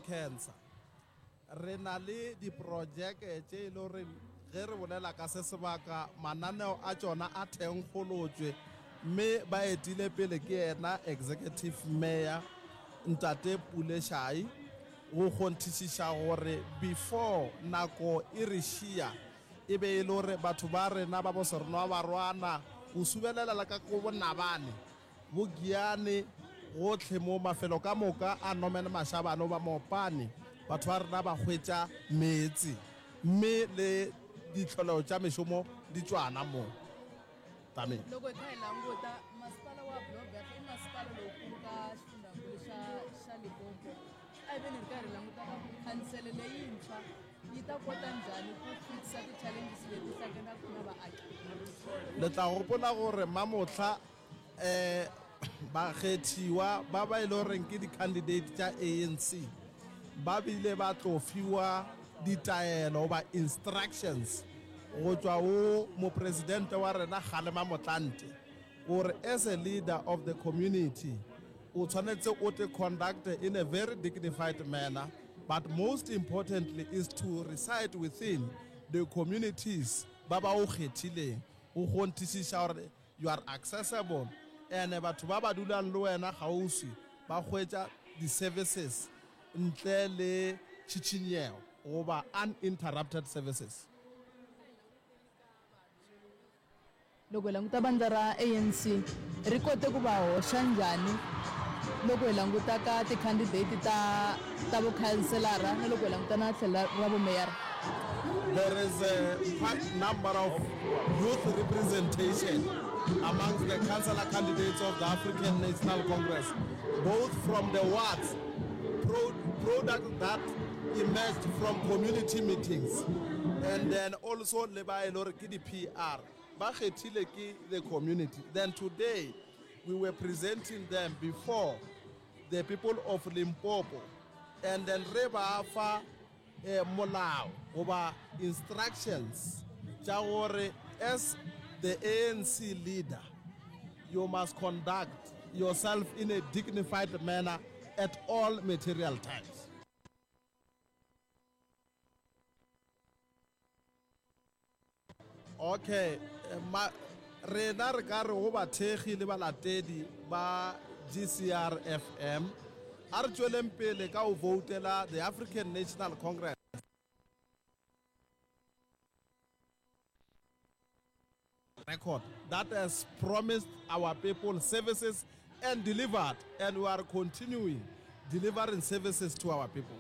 cancer re na le diprojeke tše e le gore ge re bolela ka se sebaka mananeo a tšona a thenkgolotšwe mme ba etile pele ke ena executive mayor Ntate Pule Shai go kgonthišiša gore before nako e re šia e be e le gore batho ba rena ba bosereno ba barwana go subelela ka go bonabane bo giane gotlhe mo mafelo ka moka a Norman Mashabane ba Mopane batho ba rena ba hwetša metsi mme le ditlholego tša mešomo di tšwana mo tame. Loko hi kha hi languta masipala wa Bloemfontein i masipala lowukulu ka xifundzankulu xa Limpopo. A hi veni hi karhi hi languta ka khansele leyintshwa yi ta kota njhani ku fitisa ti-challenges leti hlanganaka na vaaki. Le tla gopola gore mamotlha bakgethiwa ba ba e le goreng ke di-candidate tša ANC ba bile ba tlo fiwa ditaelo ba instructions go tšwa wo mopresidente wa rena Kgalema Motlanthe gore as a leader of the community o tshwanetse o te conduct in a very dignified manner, but most importantly is to reside within the communities ba ba o kgethileng o kgontišiša gore you are accessible and batho ba ba dulang le wena gaufi ba hwetša di-services ntle le tšhitšhinyego goba uninterrupted services. Loko hi languta bandla ra ANC ri kote ku va hoxa njhani loko hi languta ka ti-candidate ta vukhanselara na loko hi languta na tlhelo ra vumeyara. There is a quite number of youth representation amongst the councillor candidates of the African National Congress, both from the wards, product that emerged from community meetings, and then also le ba e le gore ke di-PR. Ba kgethile ke the community. Then today, we were presenting them before the people of Limpopo, and then re ba fa molao goba instructions tša gore as the ANC leader, you must conduct yourself in a dignified manner at all material times. Okay, rena re ka re go bathegi le balatedi ba GCR FM a re tšweleng pele ka o voutela the African National Congress record that has promised our people services and delivered, and we are continuing delivering services to our people.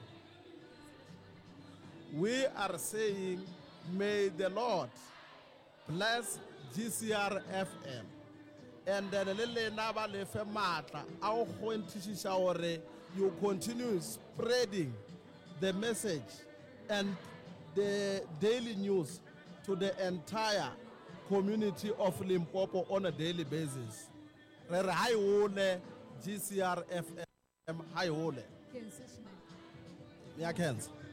We are saying, may the Lord bless GCR FM and then you continue spreading the message and the daily news to the entire community of Limpopo on a daily basis. Hi ole GCR FM hi ole. Kensishne. Yeah, Kens.